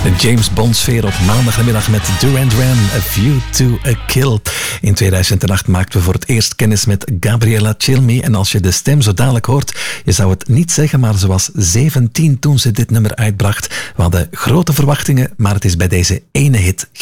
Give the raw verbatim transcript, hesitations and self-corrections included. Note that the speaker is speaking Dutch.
James Bond sfeer op maandagmiddag met Duran Duran, A View to a Kill. In tweeduizend acht maakten we voor het eerst kennis met Gabriella Cilmi. En als je de stem zo dadelijk hoort, je zou het niet zeggen, maar ze was zeventien toen ze dit nummer uitbracht. We hadden grote verwachtingen, maar het is bij deze ene hit